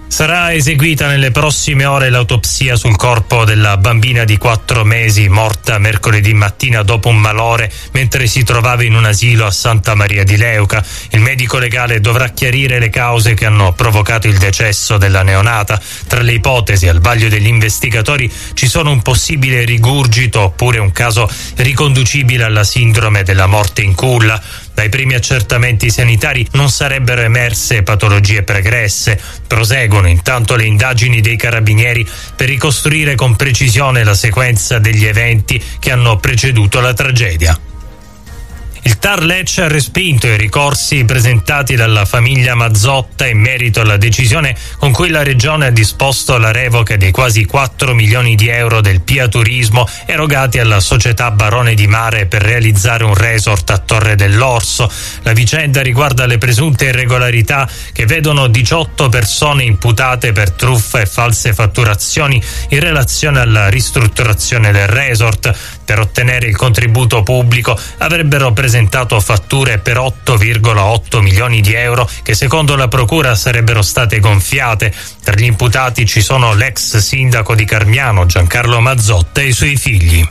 Sarà eseguita nelle prossime ore l'autopsia sul corpo della bambina di 4 mesi morta mercoledì mattina dopo un malore mentre si trovava in un asilo a Santa Maria di Leuca. Il medico legale dovrà chiarire le cause che hanno provocato il decesso della neonata. Tra le ipotesi al vaglio degli investigatori ci sono un possibile rigurgito oppure un caso riconducibile alla sindrome della morte in culla. Dai primi accertamenti sanitari non sarebbero emerse patologie pregresse. Proseguono intanto le indagini dei carabinieri per ricostruire con precisione la sequenza degli eventi che hanno preceduto la tragedia. Il TAR Lecce ha respinto i ricorsi presentati dalla famiglia Mazzotta in merito alla decisione con cui la Regione ha disposto la revoca dei quasi 4 milioni di euro del PIA Turismo erogati alla società Barone di Mare per realizzare un resort a Torre dell'Orso. La vicenda riguarda le presunte irregolarità che vedono 18 persone imputate per truffa e false fatturazioni in relazione alla ristrutturazione del resort. Per ottenere il contributo pubblico avrebbero presentato fatture per 8,8 milioni di euro che secondo la procura sarebbero state gonfiate. Tra gli imputati ci sono l'ex sindaco di Carmiano Giancarlo Mazzotta e i suoi figli.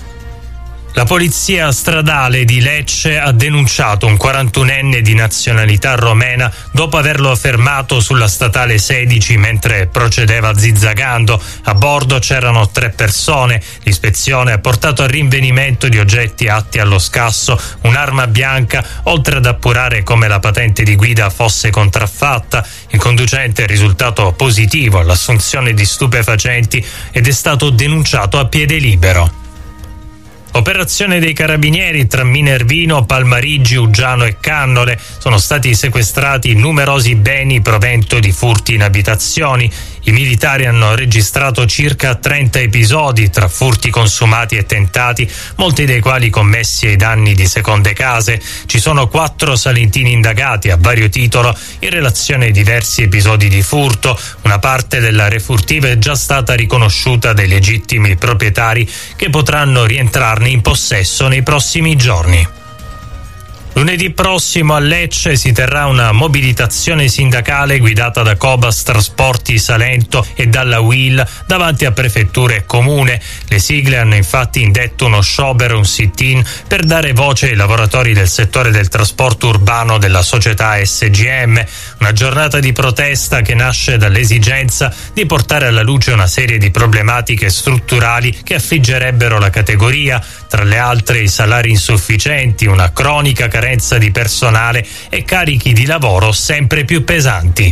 La polizia stradale di Lecce ha denunciato un 41enne di nazionalità romena dopo averlo fermato sulla statale 16 mentre procedeva zizzagando. A bordo c'erano 3 persone. L'ispezione ha portato al rinvenimento di oggetti atti allo scasso, un'arma bianca, oltre ad appurare come la patente di guida fosse contraffatta. Il conducente è risultato positivo all'assunzione di stupefacenti ed è stato denunciato a piede libero. Operazione dei carabinieri tra Minervino, Palmarigi, Uggiano e Cannole. Sono stati sequestrati numerosi beni provento di furti in abitazioni. I militari hanno registrato circa 30 episodi tra furti consumati e tentati, molti dei quali commessi ai danni di seconde case. Ci sono 4 salentini indagati a vario titolo in relazione ai diversi episodi di furto. Una parte della refurtiva è già stata riconosciuta dai legittimi proprietari che potranno rientrarne in possesso nei prossimi giorni. Lunedì prossimo a Lecce si terrà una mobilitazione sindacale guidata da Cobas Trasporti Salento e dalla UIL davanti a prefettura e comune. Le sigle hanno infatti indetto uno sciopero e un sit-in per dare voce ai lavoratori del settore del trasporto urbano della società SGM. Una giornata di protesta che nasce dall'esigenza di portare alla luce una serie di problematiche strutturali che affliggerebbero la categoria, tra le altre i salari insufficienti, una cronica carenza di personale e carichi di lavoro sempre più pesanti.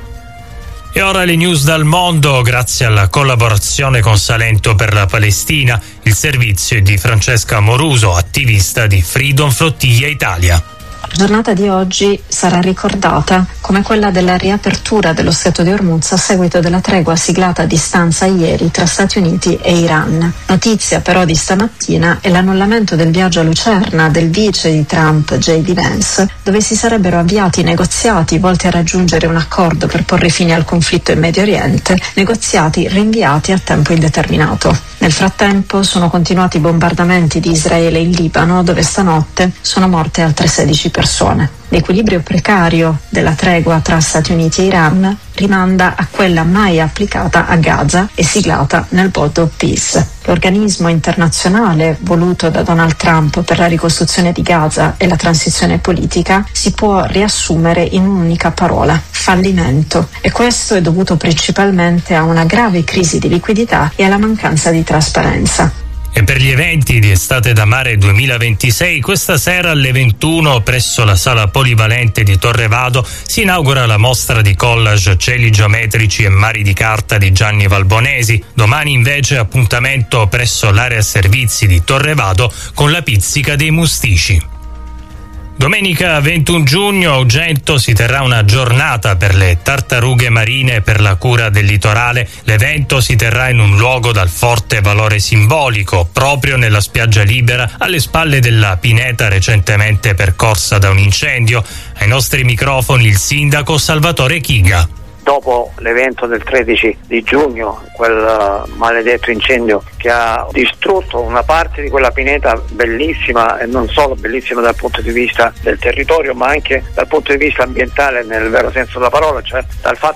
E ora le news dal mondo, grazie alla collaborazione con Salento per la Palestina. Il servizio è di Francesca Moruso, attivista di Freedom Flottiglia Italia. La giornata di oggi sarà ricordata come quella della riapertura dello Stretto di Hormuz a seguito della tregua siglata a distanza ieri tra Stati Uniti e Iran. Notizia però di stamattina è l'annullamento del viaggio a Lucerna del vice di Trump J.D. Vance, dove si sarebbero avviati negoziati volti a raggiungere un accordo per porre fine al conflitto in Medio Oriente, negoziati rinviati a tempo indeterminato. Nel frattempo sono continuati i bombardamenti di Israele in Libano, dove stanotte sono morte altre 16 persone. L'equilibrio precario della tregua tra Stati Uniti e Iran rimanda a quella mai applicata a Gaza e siglata nel Board Peace. L'organismo internazionale voluto da Donald Trump per la ricostruzione di Gaza e la transizione politica si può riassumere in un'unica parola: fallimento. E questo è dovuto principalmente a una grave crisi di liquidità e alla mancanza di trasparenza. E per gli eventi di Estate da Mare 2026, questa sera alle 21 presso la sala polivalente di Torrevado si inaugura la mostra di collage Cieli geometrici e mari di carta di Gianni Valbonesi. Domani invece appuntamento presso l'area servizi di Torrevado con la pizzica dei Mustici. Domenica 21 giugno a Ugento si terrà una giornata per le tartarughe marine per la cura del litorale. L'evento si terrà in un luogo dal forte valore simbolico, proprio nella spiaggia libera, alle spalle della pineta recentemente percorsa da un incendio. Ai nostri microfoni il sindaco Salvatore Chiga. Dopo l'evento del 13 di giugno, quel maledetto incendio che ha distrutto una parte di quella pineta bellissima, e non solo bellissima dal punto di vista del territorio, ma anche dal punto di vista ambientale nel vero senso della parola, cioè dal fatto